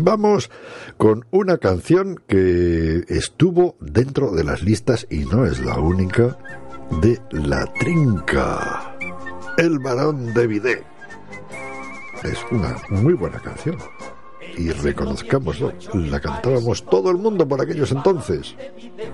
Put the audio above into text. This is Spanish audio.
Vamos con una canción que estuvo dentro de las listas, y no es la única, de La Trinca, El Barón de Bidé. Es una muy buena canción, y reconozcámoslo, la cantábamos todo el mundo por aquellos entonces.